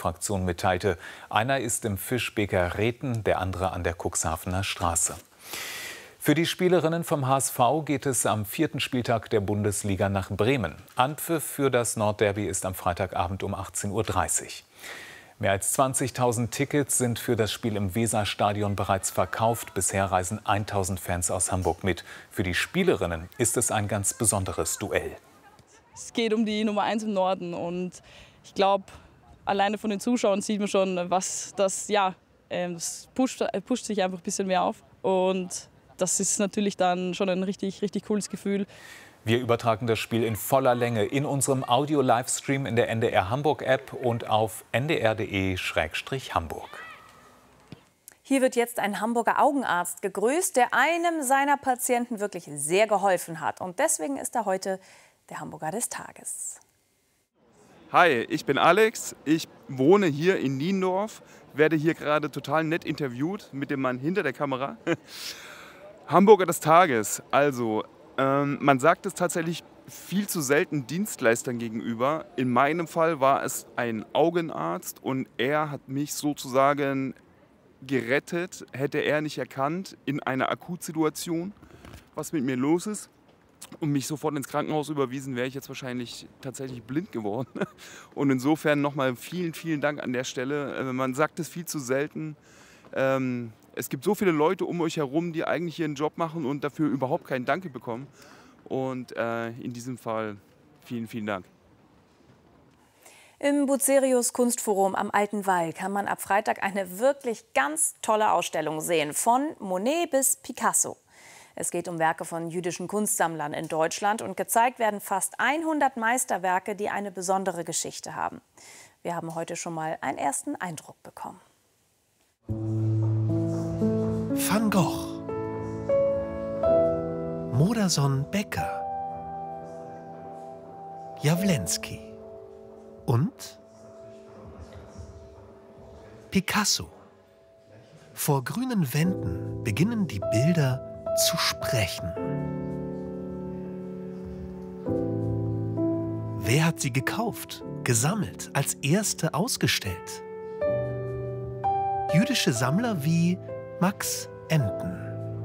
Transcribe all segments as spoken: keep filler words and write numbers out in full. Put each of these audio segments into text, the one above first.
Fraktion mitteilte. Einer ist im Fischbeker Rethen, der andere an der Cuxhavener Straße. Für die Spielerinnen vom H S V geht es am vierten Spieltag der Bundesliga nach Bremen. Anpfiff für das Nordderby ist am Freitagabend um achtzehn Uhr dreißig. Mehr als zwanzigtausend Tickets sind für das Spiel im Weserstadion bereits verkauft. Bisher reisen tausend Fans aus Hamburg mit. Für die Spielerinnen ist es ein ganz besonderes Duell. Es geht um die Nummer eins im Norden und ich glaube, alleine von den Zuschauern sieht man schon, was das, ja, das pusht, pusht sich einfach ein bisschen mehr auf. Und das ist natürlich dann schon ein richtig, richtig cooles Gefühl. Wir übertragen das Spiel in voller Länge in unserem Audio-Livestream in der N D R Hamburg-App und auf n d r punkt d e Schrägstrich Hamburg. Hier wird jetzt ein Hamburger Augenarzt gegrüßt, der einem seiner Patienten wirklich sehr geholfen hat. Und deswegen ist er heute der Hamburger des Tages. Hi, ich bin Alex. Ich wohne hier in Niendorf, werde hier gerade total nett interviewt mit dem Mann hinter der Kamera. Hamburger des Tages, also ähm, man sagt es tatsächlich viel zu selten Dienstleistern gegenüber. In meinem Fall war es ein Augenarzt und er hat mich sozusagen gerettet, hätte er nicht erkannt in einer Akutsituation, was mit mir los ist. Und mich sofort ins Krankenhaus überwiesen, wäre ich jetzt wahrscheinlich tatsächlich blind geworden. Und insofern nochmal vielen, vielen Dank an der Stelle. Man sagt es viel zu selten. Ähm, Es gibt so viele Leute um euch herum, die eigentlich ihren Job machen und dafür überhaupt kein Danke bekommen. Und äh, in diesem Fall vielen, vielen Dank. Im Bucerius Kunstforum am Alten Wall kann man ab Freitag eine wirklich ganz tolle Ausstellung sehen, von Monet bis Picasso. Es geht um Werke von jüdischen Kunstsammlern in Deutschland und gezeigt werden fast hundert Meisterwerke, die eine besondere Geschichte haben. Wir haben heute schon mal einen ersten Eindruck bekommen. Van Gogh, Modersohn Becker, Jawlensky und Picasso. Vor grünen Wänden beginnen die Bilder zu sprechen. Wer hat sie gekauft, gesammelt, als erste ausgestellt? Jüdische Sammler wie Max Emden.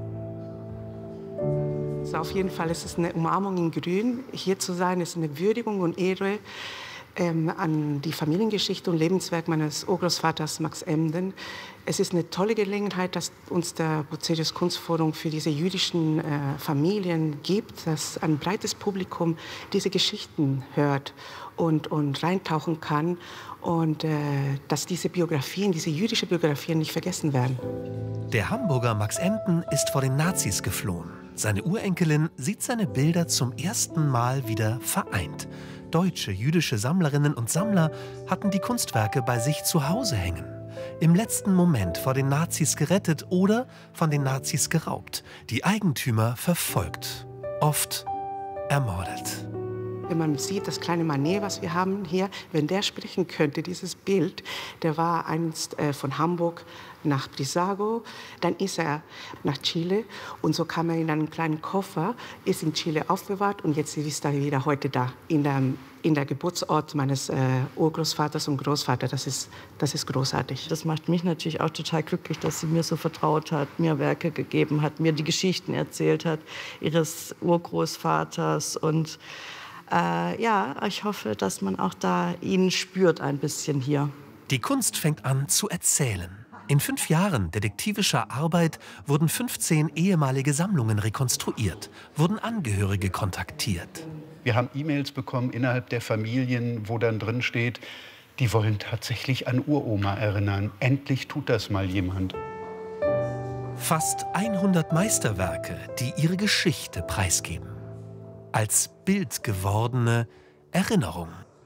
Also auf jeden Fall ist es eine Umarmung in Grün. Hier zu sein ist eine Würdigung und Ehre ähm, an die Familiengeschichte und Lebenswerk meines Urgroßvaters Max Emden. Es ist eine tolle Gelegenheit, dass uns der Bucerius Kunstforum für diese jüdischen äh, Familien gibt, dass ein breites Publikum diese Geschichten hört und, und reintauchen kann und äh, dass diese Biografien, diese jüdischen Biografien nicht vergessen werden. Der Hamburger Max Emden ist vor den Nazis geflohen. Seine Urenkelin sieht seine Bilder zum ersten Mal wieder vereint. Deutsche jüdische Sammlerinnen und Sammler hatten die Kunstwerke bei sich zu Hause hängen. Im letzten Moment vor den Nazis gerettet oder von den Nazis geraubt. Die Eigentümer verfolgt, oft ermordet. Wenn man sieht, das kleine Manet, was wir haben hier, wenn der sprechen könnte, dieses Bild, der war einst äh, von Hamburg nach Brissago, dann ist er nach Chile und so kam er in einen kleinen Koffer, ist in Chile aufbewahrt und jetzt ist er wieder heute da, in der, in der Geburtsort meines äh, Urgroßvaters und Großvaters. Das ist, das ist großartig. Das macht mich natürlich auch total glücklich, dass sie mir so vertraut hat, mir Werke gegeben hat, mir die Geschichten erzählt hat, ihres Urgroßvaters und Äh, ja, ich hoffe, dass man auch da ihn spürt ein bisschen hier. Die Kunst fängt an zu erzählen. In fünf Jahren detektivischer Arbeit wurden fünfzehn ehemalige Sammlungen rekonstruiert, wurden Angehörige kontaktiert. Wir haben E-Mails bekommen innerhalb der Familien, wo dann drin steht, die wollen tatsächlich an Uroma erinnern. Endlich tut das mal jemand. Fast hundert Meisterwerke, die ihre Geschichte preisgeben. Als Bild gewordene Erinnerung.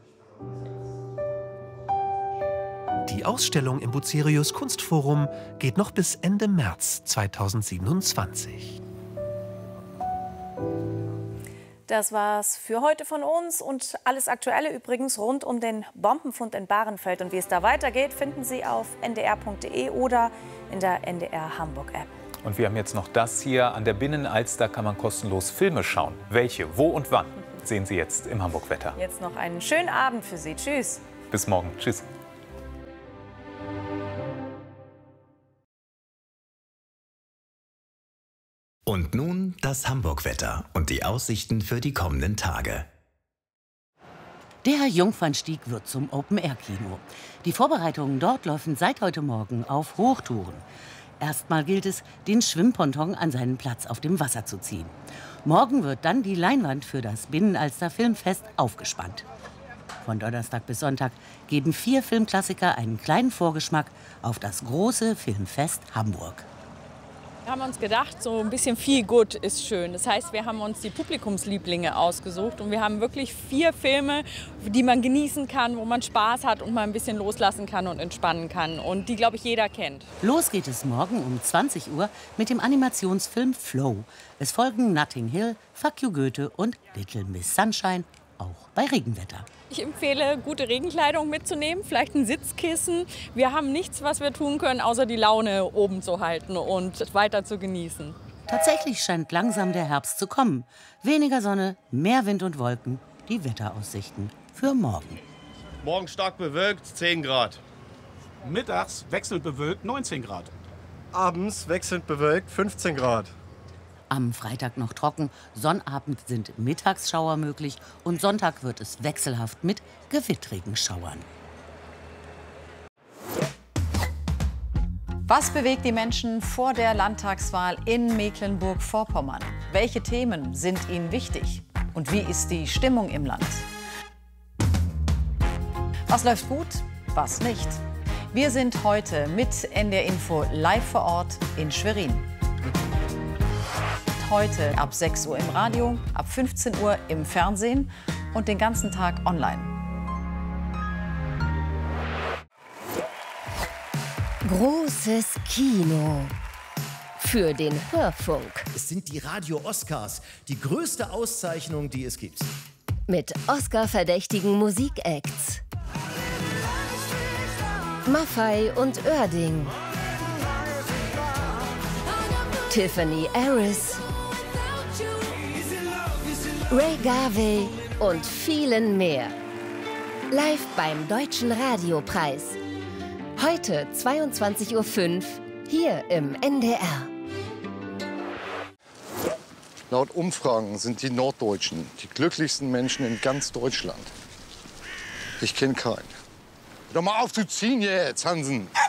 Die Ausstellung im Bucerius Kunstforum geht noch bis Ende März zweitausendsiebenundzwanzig. Das war's für heute von uns und alles Aktuelle übrigens rund um den Bombenfund in Bahrenfeld. Und wie es da weitergeht, finden Sie auf n d r punkt d e oder in der N D R Hamburg App. Und wir haben jetzt noch das hier. An der Binnenalster kann man kostenlos Filme schauen. Welche, wo und wann, sehen Sie jetzt im Hamburg-Wetter. Jetzt noch einen schönen Abend für Sie. Tschüss. Bis morgen. Tschüss. Und nun das Hamburg-Wetter und die Aussichten für die kommenden Tage. Der Jungfernstieg wird zum Open-Air-Kino. Die Vorbereitungen dort laufen seit heute Morgen auf Hochtouren. Erstmal gilt es, den Schwimmponton an seinen Platz auf dem Wasser zu ziehen. Morgen wird dann die Leinwand für das Binnenalster Filmfest aufgespannt. Von Donnerstag bis Sonntag geben vier Filmklassiker einen kleinen Vorgeschmack auf das große Filmfest Hamburg. Wir haben uns gedacht, so ein bisschen viel gut ist schön. Das heißt, wir haben uns die Publikumslieblinge ausgesucht und wir haben wirklich vier Filme, die man genießen kann, wo man Spaß hat und mal ein bisschen loslassen kann und entspannen kann und die, glaube ich, jeder kennt. Los geht es morgen um zwanzig Uhr mit dem Animationsfilm Flow. Es folgen Notting Hill, Fuck You Goethe und Little Miss Sunshine, auch bei Regenwetter. Ich empfehle, gute Regenkleidung mitzunehmen, vielleicht ein Sitzkissen. Wir haben nichts, was wir tun können, außer die Laune oben zu halten und weiter zu genießen. Tatsächlich scheint langsam der Herbst zu kommen. Weniger Sonne, mehr Wind und Wolken, die Wetteraussichten für morgen. Morgen stark bewölkt, zehn Grad. Mittags wechselnd bewölkt, neunzehn Grad. Abends wechselnd bewölkt, fünfzehn Grad. Am Freitag noch trocken, Sonnabend sind Mittagsschauer möglich und Sonntag wird es wechselhaft mit gewittrigen Schauern. Was bewegt die Menschen vor der Landtagswahl in Mecklenburg-Vorpommern? Welche Themen sind ihnen wichtig? Und wie ist die Stimmung im Land? Was läuft gut, was nicht? Wir sind heute mit N D R Info live vor Ort in Schwerin. Heute ab sechs Uhr im Radio, ab fünfzehn Uhr im Fernsehen und den ganzen Tag online. Großes Kino für den Hörfunk. Es sind die Radio-Oscars, die größte Auszeichnung, die es gibt. Mit Oscar-verdächtigen Musikacts. Maffay und Oerding. Tiffany Harris. Ray Garvey und vielen mehr. Live beim Deutschen Radiopreis. Heute zweiundzwanzig Uhr fünf hier im N D R. Laut Umfragen sind die Norddeutschen die glücklichsten Menschen in ganz Deutschland. Ich kenne keinen. Hör doch mal auf zu ziehen jetzt, Hansen.